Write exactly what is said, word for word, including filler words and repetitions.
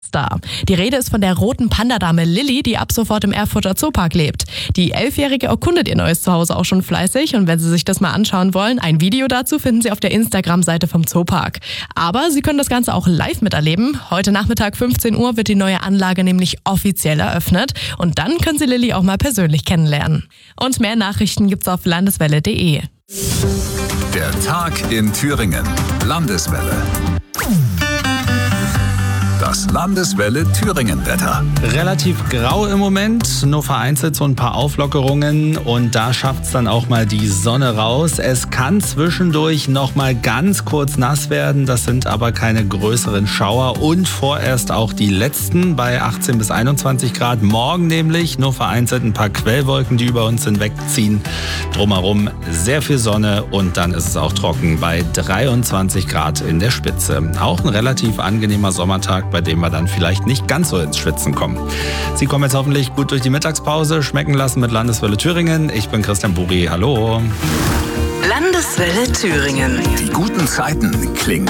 Star. Die Rede ist von der roten Pandadame Lilly, die ab sofort im Erfurter Zoopark lebt. Die Elfjährige erkundet ihr neues Zuhause auch schon fleißig und wenn Sie sich das mal anschauen wollen, ein Video dazu finden Sie auf der Instagram-Seite vom Zoopark. Aber Sie können das Ganze auch live miterleben. Heute Nachmittag fünfzehn Uhr wird die neue Anlage nämlich offiziell eröffnet und dann können Sie Lilly auch mal persönlich kennenlernen. Und mehr Nachrichten gibt's auf landeswelle punkt de. Der Tag in Thüringen. Landeswelle. Das Landeswelle Thüringen-Wetter. Relativ grau im Moment, nur vereinzelt so ein paar Auflockerungen und da schafft es dann auch mal die Sonne raus. Es kann zwischendurch noch mal ganz kurz nass werden, das sind aber keine größeren Schauer und vorerst auch die letzten bei achtzehn bis einundzwanzig Grad. Morgen nämlich nur vereinzelt ein paar Quellwolken, die über uns hinwegziehen. Drumherum sehr viel Sonne und dann ist es auch trocken bei dreiundzwanzig Grad in der Spitze. Auch ein relativ angenehmer Sommertag, bei dem wir dann vielleicht nicht ganz so ins Schwitzen kommen. Sie kommen jetzt hoffentlich gut durch die Mittagspause, schmecken lassen mit Landeswelle Thüringen. Ich bin Christian Buri, hallo. Landeswelle Thüringen. Die guten Zeiten klingen